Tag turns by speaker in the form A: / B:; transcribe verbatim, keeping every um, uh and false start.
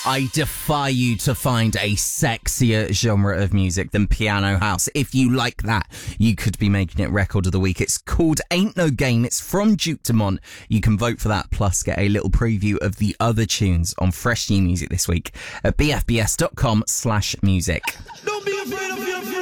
A: I defy you to find a sexier genre of music than piano house. If you like that, you could be making it record of the week. It's called Ain't No Game. It's from Duke Dumont. You can vote for that, plus get a little preview of the other tunes on Fresh New Music this week at bfbs.com slash music.
B: Don't be afraid.